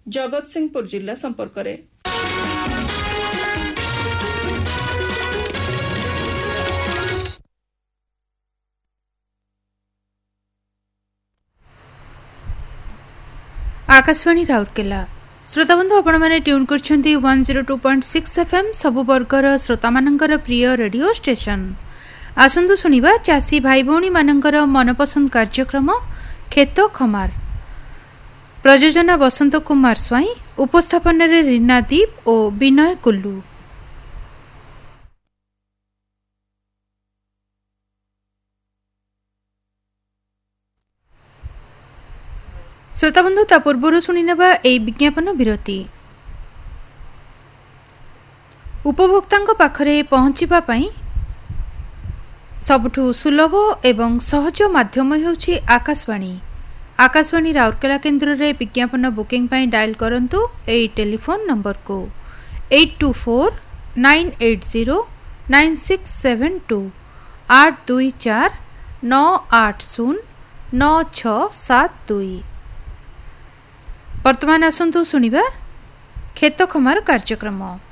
ଜଗତସିଂହପୁର ଜିଲ୍ଲା ସମ୍ପର୍କରେ। आकाशवाणी राउरकेला श्रोताबंधु आपण मैंने ट्यून कर 102.6 FM सबु वर्गर श्रोता मानकर प्रिय रेडियो स्टेशन। आसंतु सुनिबा चासी भाई भौणी मानकर मनपसंद कार्यक्रम खेत खमार। प्रयोजना बसंत कुमार स्वाई, उपस्थापन रे रीना दीप और विनय कुल्लू। श्रोताबंधु ता पूर्व शुणिनेबा ए विज्ञापन विरति। उपभोक्तांको पाखरे पहुँचीबा पई सबुठु सुलभ एवं सहज माध्यम हेउछि आकाशवाणी। आकाशवाणी राउरकेला केन्द्र रे विज्ञापन बुकिंग पई डायल करंतु एई टेलीफोन नंबर को 8249809672 8249809672। वर्तमान आसंतु सुनिबा खेत खमार कार्यक्रम।